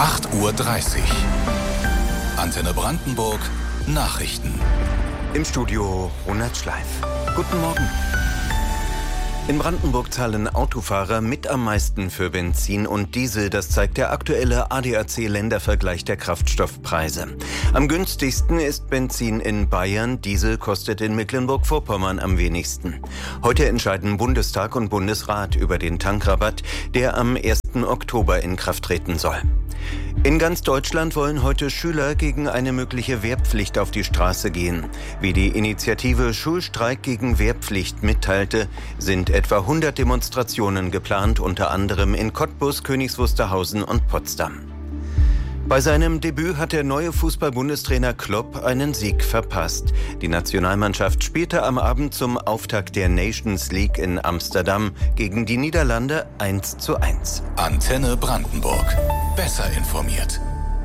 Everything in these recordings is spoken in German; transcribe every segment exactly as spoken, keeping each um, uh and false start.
acht Uhr dreißig. Antenne Brandenburg Nachrichten. Im Studio Ronald Schleif. Guten Morgen. In Brandenburg zahlen Autofahrer mit am meisten für Benzin und Diesel. Das zeigt der aktuelle A D A C-Ländervergleich der Kraftstoffpreise. Am günstigsten ist Benzin in Bayern. Diesel kostet in Mecklenburg-Vorpommern am wenigsten. Heute entscheiden Bundestag und Bundesrat über den Tankrabatt, der am ersten Oktober in Kraft treten soll. In ganz Deutschland wollen heute Schüler gegen eine mögliche Wehrpflicht auf die Straße gehen. Wie die Initiative Schulstreik gegen Wehrpflicht mitteilte, sind etwa hundert Demonstrationen geplant, unter anderem in Cottbus, Königs Wusterhausen und Potsdam. Bei seinem Debüt hat der neue Fußball-Bundestrainer Klopp einen Sieg verpasst. Die Nationalmannschaft spielte am Abend zum Auftakt der Nations League in Amsterdam gegen die Niederlande eins zu eins. Antenne Brandenburg. Besser informiert.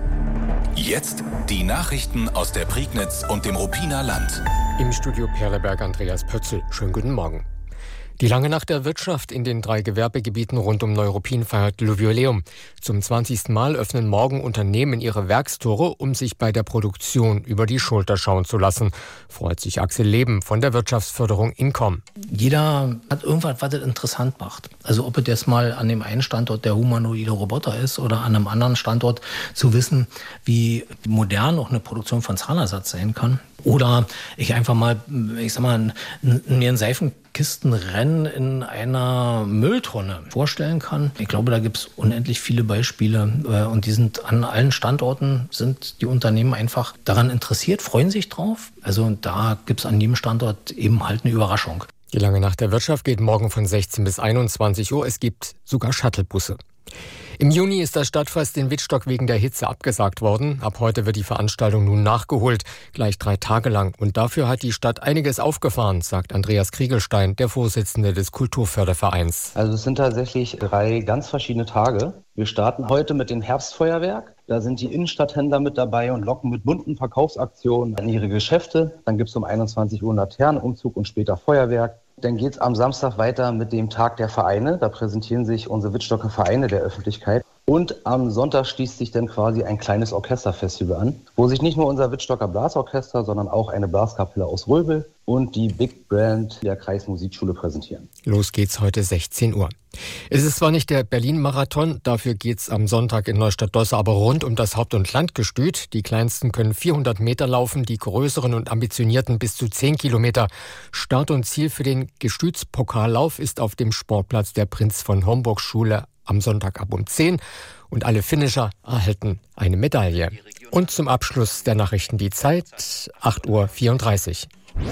Jetzt die Nachrichten aus der Prignitz und dem Ruppiner Land. Im Studio Perleberg Andreas Pötzl. Schönen guten Morgen. Die lange Nacht der Wirtschaft in den drei Gewerbegebieten rund um Neuruppin feiert Jubiläum. Zum zwanzigsten Mal öffnen morgen Unternehmen ihre Werkstore, um sich bei der Produktion über die Schulter schauen zu lassen. Freut sich Axel Leben von der Wirtschaftsförderung Incom. Jeder hat irgendwas, was es interessant macht. Also ob es jetzt mal an dem einen Standort der humanoide Roboter ist oder an einem anderen Standort zu wissen, wie modern auch eine Produktion von Zahnersatz sein kann. Oder ich einfach mal, ich sag mal, mir ein Seifenkistenrennen in einer Mülltonne vorstellen kann. Ich glaube, da gibt es unendlich viele Beispiele und die sind an allen Standorten, sind die Unternehmen einfach daran interessiert, freuen sich drauf. Also da gibt es an jedem Standort eben halt eine Überraschung. Die lange Nacht der Wirtschaft geht morgen von sechzehn bis einundzwanzig Uhr. Es gibt sogar Shuttlebusse. Im Juni ist das Stadtfest in Wittstock wegen der Hitze abgesagt worden. Ab heute wird die Veranstaltung nun nachgeholt, gleich drei Tage lang. Und dafür hat die Stadt einiges aufgefahren, sagt Andreas Kriegelstein, der Vorsitzende des Kulturfördervereins. Also es sind tatsächlich drei ganz verschiedene Tage. Wir starten heute mit dem Herbstfeuerwerk. Da sind die Innenstadthändler mit dabei und locken mit bunten Verkaufsaktionen an ihre Geschäfte. Dann gibt es um einundzwanzig Uhr Laternenumzug und später Feuerwerk. Dann geht es am Samstag weiter mit dem Tag der Vereine. Da präsentieren sich unsere Wittstocker Vereine der Öffentlichkeit. Und am Sonntag schließt sich dann quasi ein kleines Orchesterfestival an, wo sich nicht nur unser Wittstocker Blasorchester, sondern auch eine Blaskapelle aus Röbel und die Big Band der Kreismusikschule präsentieren. Los geht's heute sechzehn Uhr. Es ist zwar nicht der Berlin-Marathon, dafür geht's am Sonntag in Neustadt-Dosse aber rund um das Haupt- und Landgestüt. Die Kleinsten können vierhundert Meter laufen, die größeren und ambitionierten bis zu zehn Kilometer. Start und Ziel für den Gestütspokallauf ist auf dem Sportplatz der Prinz von Homburg-Schule am Sonntag ab um zehn und alle Finisher erhalten eine Medaille. Und zum Abschluss der Nachrichten die Zeit, acht Uhr vierunddreißig.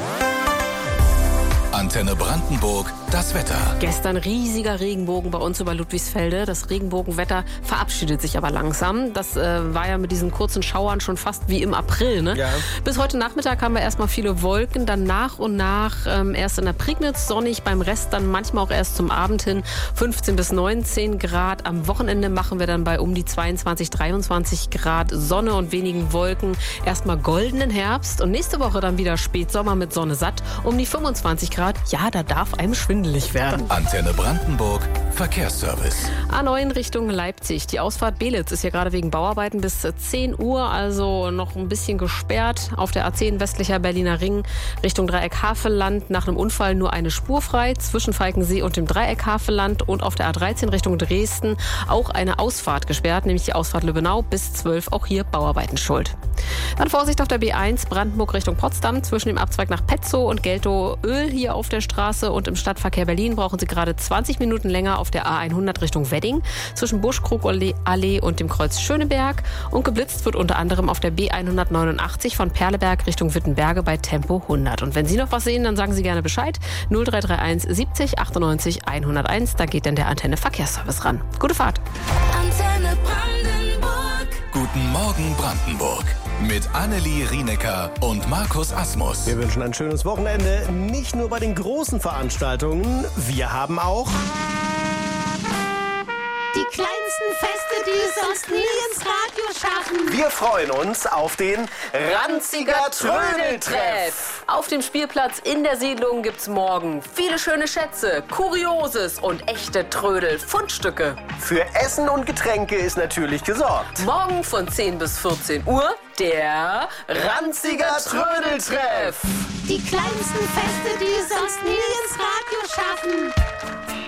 Antenne Brandenburg, das Wetter. Gestern riesiger Regenbogen bei uns über Ludwigsfelde. Das Regenbogenwetter verabschiedet sich aber langsam. Das äh, war ja mit diesen kurzen Schauern schon fast wie im April. Ne? Ja. Bis heute Nachmittag haben wir erstmal viele Wolken. Dann nach und nach ähm, erst in der Prignitz sonnig. Beim Rest dann manchmal auch erst zum Abend hin fünfzehn bis neunzehn Grad. Am Wochenende machen wir dann bei um die zweiundzwanzig, dreiundzwanzig Grad Sonne und wenigen Wolken. Erstmal goldenen Herbst. Und nächste Woche dann wieder Spätsommer mit Sonne satt. Um die fünfundzwanzig Grad. Ja, da darf einem schwindelig werden. Antenne Brandenburg, Verkehrsservice. A neun Richtung Leipzig. Die Ausfahrt Belitz ist ja gerade wegen Bauarbeiten bis zehn Uhr, also noch ein bisschen gesperrt. Auf der A zehn westlicher Berliner Ring Richtung Dreieck Havelland nach einem Unfall nur eine Spur frei zwischen Falkensee und dem Dreieck Havelland und auf der A dreizehn Richtung Dresden auch eine Ausfahrt gesperrt, nämlich die Ausfahrt Lübbenau bis zwölf, auch hier Bauarbeiten schuld. Dann Vorsicht auf der B eins Brandenburg Richtung Potsdam zwischen dem Abzweig nach Petzow und Geltow-Öl hier auf der Straße und im Stadtverkehr Berlin brauchen Sie gerade zwanzig Minuten länger auf der A hundert Richtung Wedding zwischen Buschkrug-Allee und dem Kreuz Schöneberg und geblitzt wird unter anderem auf der B hundertneunundachtzig von Perleberg Richtung Wittenberge bei Tempo hundert. Und wenn Sie noch was sehen, dann sagen Sie gerne Bescheid. null drei drei eins siebzig achtundneunzig hunderteins, da geht dann der Antenne Verkehrsservice ran. Gute Fahrt. Antenne Brandenburg. Guten Morgen Brandenburg. Mit Annelie Rienecker und Markus Asmus. Wir wünschen ein schönes Wochenende. Nicht nur bei den großen Veranstaltungen. Wir haben auch die kleinsten kleinsten Feste, die es sonst nie ins Radio schaffen. Wir freuen uns auf den Ranziger Trödeltreff. Auf dem Spielplatz in der Siedlung gibt's morgen viele schöne Schätze, Kurioses und echte Trödel-Fundstücke. Für Essen und Getränke ist natürlich gesorgt. Morgen von zehn bis vierzehn Uhr der Ranziger Trödeltreff. Die kleinsten Feste, die es sonst nie ins Radio schaffen.